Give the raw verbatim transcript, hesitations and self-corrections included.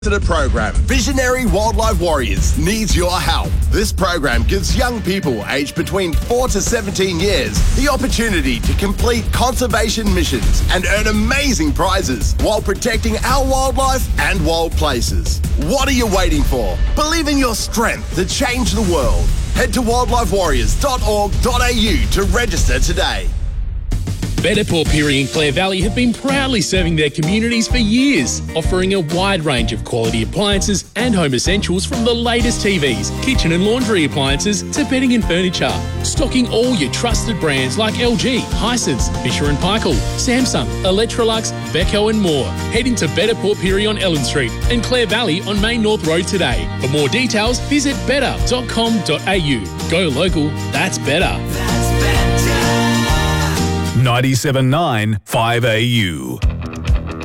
To the program, Visionary Wildlife Warriors needs your help. This program gives young people aged between four to seventeen years the opportunity to complete conservation missions and earn amazing prizes while protecting our wildlife and wild places. What are you waiting for? Believe in your strength to change the world. Head to wildlife warriors dot org dot a u to register today. Better Port Pirie and Clare Valley have been proudly serving their communities for years, offering a wide range of quality appliances and home essentials from the latest T Vs, kitchen and laundry appliances to bedding and furniture. Stocking all your trusted brands like L G, Hisense, Fisher and Paykel, Samsung, Electrolux, Beko and more. Head into Better Port Pirie on Ellen Street and Clare Valley on Main North Road today. For more details, visit better dot com dot a u. Go local, that's better. ninety-seven point nine five A U.